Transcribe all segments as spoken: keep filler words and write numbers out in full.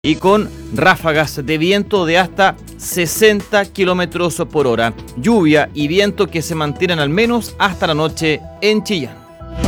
y con ráfagas de viento de hasta sesenta kilómetros por hora. Lluvia y viento que se mantienen al menos hasta la noche en Chillán.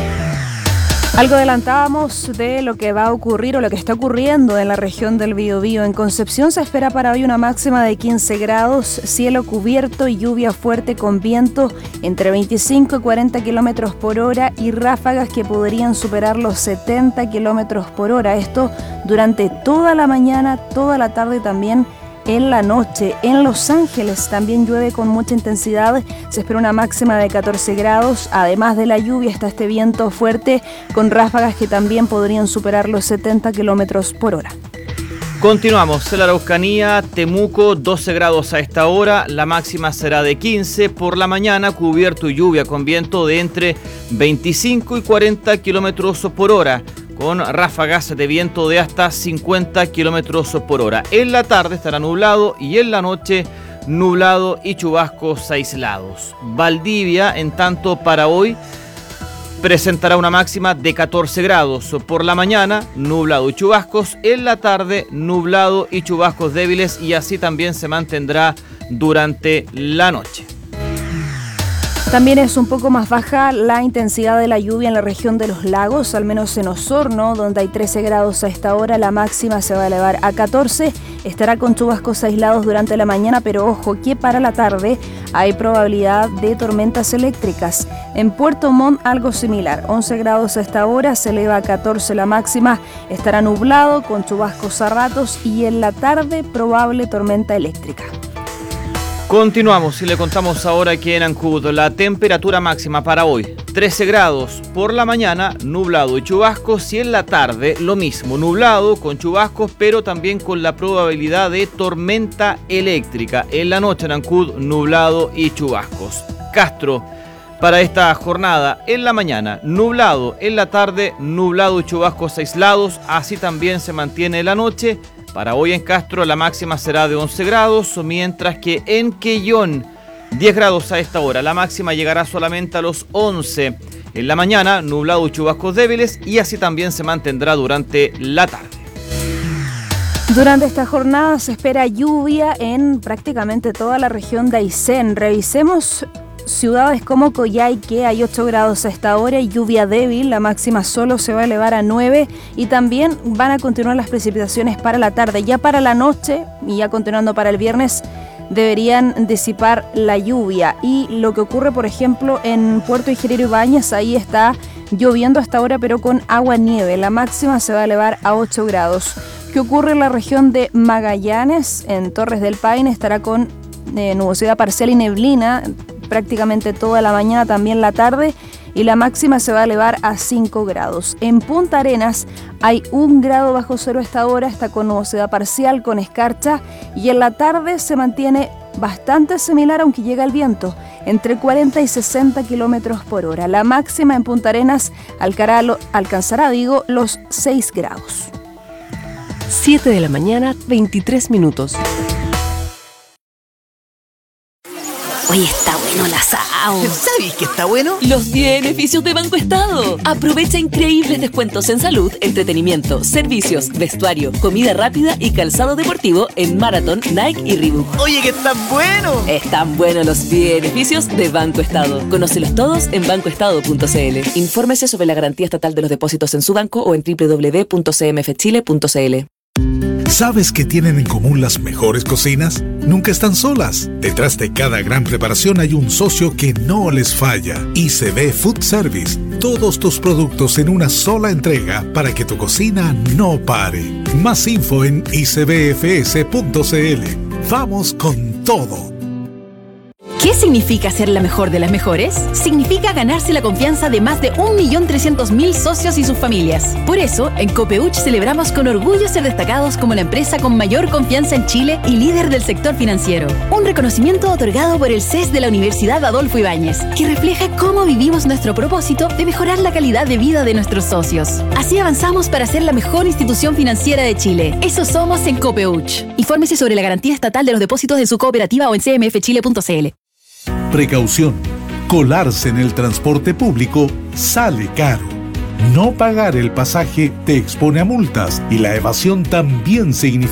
Algo adelantábamos de lo que va a ocurrir o lo que está ocurriendo en la región del Biobío. En Concepción se espera para hoy una máxima de quince grados, cielo cubierto y lluvia fuerte con viento entre veinticinco y cuarenta kilómetros por hora y ráfagas que podrían superar los setenta kilómetros por hora. Esto durante toda la mañana, toda la tarde y también en la noche. En Los Ángeles también llueve con mucha intensidad, se espera una máxima de catorce grados, además de la lluvia está este viento fuerte con ráfagas que también podrían superar los setenta kilómetros por hora. Continuamos en la Araucanía, Temuco, doce grados a esta hora, la máxima será de quince, por la mañana cubierto y lluvia con viento de entre veinticinco y cuarenta kilómetros por hora. Con ráfagas de viento de hasta cincuenta kilómetros por hora. En la tarde estará nublado y en la noche nublado y chubascos aislados. Valdivia, en tanto, para hoy presentará una máxima de catorce grados. Por la mañana, nublado y chubascos. En la tarde, nublado y chubascos débiles, y así también se mantendrá durante la noche. También es un poco más baja la intensidad de la lluvia en la región de los lagos, al menos en Osorno, donde hay trece grados a esta hora, la máxima se va a elevar a catorce, estará con chubascos aislados durante la mañana, pero ojo que para la tarde hay probabilidad de tormentas eléctricas. En Puerto Montt algo similar, once grados a esta hora, se eleva a catorce la máxima, estará nublado con chubascos a ratos y en la tarde probable tormenta eléctrica. Continuamos y le contamos ahora que en Ancud la temperatura máxima para hoy, trece grados, por la mañana nublado y chubascos, y en la tarde lo mismo, nublado con chubascos, pero también con la probabilidad de tormenta eléctrica. En la noche en Ancud nublado y chubascos. Castro, para esta jornada, en la mañana nublado, en la tarde nublado y chubascos aislados, así también se mantiene la noche. Para hoy en Castro la máxima será de once grados, mientras que en Quellón diez grados a esta hora. La máxima llegará solamente a los once. En la mañana nublado y chubascos débiles, y así también se mantendrá durante la tarde. Durante esta jornada se espera lluvia en prácticamente toda la región de Aysén. Revisemos ciudades como Coyhaique, hay ocho grados a esta hora y lluvia débil, la máxima solo se va a elevar a nueve, y también van a continuar las precipitaciones para la tarde. Ya para la noche y ya continuando para el viernes deberían disipar la lluvia. Y lo que ocurre, por ejemplo, en Puerto Ingeniero Ibáñez, ahí está lloviendo hasta ahora pero con agua nieve, la máxima se va a elevar a ocho grados. ¿Qué ocurre en la región de Magallanes? En Torres del Paine estará con eh, nubosidad parcial y neblina prácticamente toda la mañana, también la tarde, y la máxima se va a elevar a cinco grados. En Punta Arenas hay un grado bajo cero a esta hora, está con nubosidad parcial, con escarcha, y en la tarde se mantiene bastante similar, aunque llega el viento, entre cuarenta y sesenta kilómetros por hora. La máxima en Punta Arenas alcanzará, digo, los seis grados. siete de la mañana, veintitrés minutos. Oye, está bueno el asado. ¿Sabes qué está bueno? Los beneficios de Banco Estado. Aprovecha increíbles descuentos en salud, entretenimiento, servicios, vestuario, comida rápida y calzado deportivo en Marathon, Nike y Reebok. Oye, que están buenos. Están buenos los beneficios de Banco Estado. Conócelos todos en banco estado punto c l. Infórmese sobre la garantía estatal de los depósitos en su banco o en doble u doble u doble u punto c m f chile punto c l. ¿Sabes qué tienen en común las mejores cocinas? Nunca están solas. Detrás de cada gran preparación hay un socio que no les falla. I C B Food Service. Todos tus productos en una sola entrega para que tu cocina no pare. Más info en i c b f s punto c l. Vamos con todo. ¿Qué significa ser la mejor de las mejores? Significa ganarse la confianza de más de un millón trescientos mil socios y sus familias. Por eso, en Copeuch celebramos con orgullo ser destacados como la empresa con mayor confianza en Chile y líder del sector financiero. Un reconocimiento otorgado por el C E S de la Universidad Adolfo Ibáñez, que refleja cómo vivimos nuestro propósito de mejorar la calidad de vida de nuestros socios. Así avanzamos para ser la mejor institución financiera de Chile. Eso somos en Copeuch. Infórmese sobre la garantía estatal de los depósitos de su cooperativa o en c m f chile punto c l. Precaución. Colarse en el transporte público sale caro. No pagar el pasaje te expone a multas y la evasión también significa